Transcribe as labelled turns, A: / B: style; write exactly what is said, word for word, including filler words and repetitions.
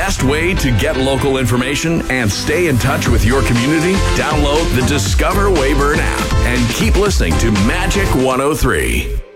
A: best way to get local information and stay in touch with your community? Download the Discover Weyburn app and keep listening to Magic one oh three.